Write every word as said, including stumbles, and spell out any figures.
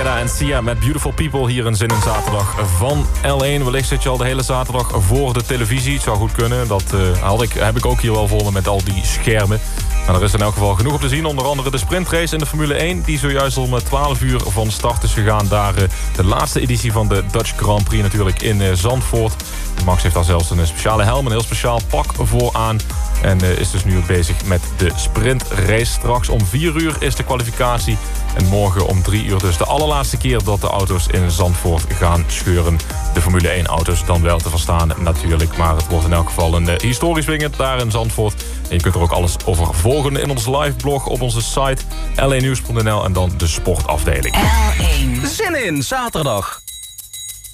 Guetta en Sia met Beautiful People hier in Zin in Zaterdag van L één. Wellicht zit je al de hele zaterdag voor de televisie. Het zou goed kunnen. Dat uh, had ik, heb ik ook hier wel voor me met al die schermen. Maar er is in elk geval genoeg op te zien. Onder andere de sprintrace in de Formule één. Die zojuist om twaalf uur van start is gegaan. Daar uh, de laatste editie van de Dutch Grand Prix natuurlijk in uh, Zandvoort. Max heeft daar zelfs een speciale helm, een heel speciaal pak voor aan. En uh, is dus nu bezig met de sprintrace. Straks om vier uur is de kwalificatie. En morgen om drie uur dus de allerlaatste keer dat de auto's in Zandvoort gaan scheuren. De Formule één auto's dan wel te verstaan natuurlijk. Maar het wordt in elk geval een uh, historisch weekend daar in Zandvoort. En je kunt er ook alles over volgen in ons live blog op onze site l één nieuws punt n l en dan de sportafdeling. L één. Zin in zaterdag.